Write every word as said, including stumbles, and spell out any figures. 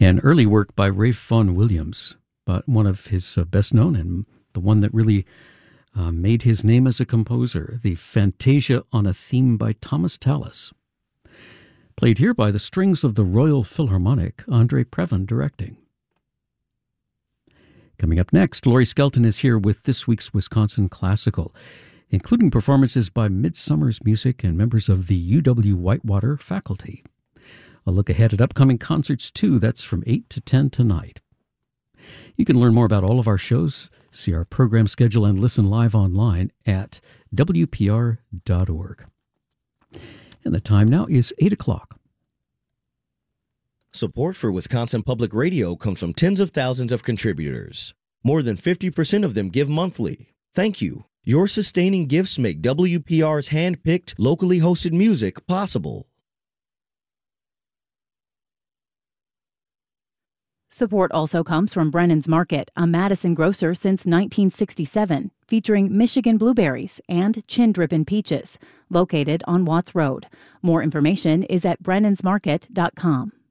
An early work by Ralph Vaughan Williams, but one of his uh, best known and the one that really uh, made his name as a composer, the Fantasia on a Theme by Thomas Tallis. Played here by the strings of the Royal Philharmonic, Andre Previn directing. Coming up next, Laurie Skelton is here with this week's Wisconsin Classical, including performances by Midsummer's Music and members of the U W Whitewater faculty. A look ahead at upcoming concerts, too. That's from eight to ten tonight. You can learn more about all of our shows, see our program schedule, and listen live online at W P R dot org. And the time now is eight o'clock. Support for Wisconsin Public Radio comes from tens of thousands of contributors. More than fifty percent of them give monthly. Thank you. Your sustaining gifts make W P R's hand-picked, locally hosted music possible. Support also comes from Brennan's Market, a Madison grocer since nineteen sixty-seven, featuring Michigan blueberries and chin drippin' peaches, located on Watts Road. More information is at brennans market dot com.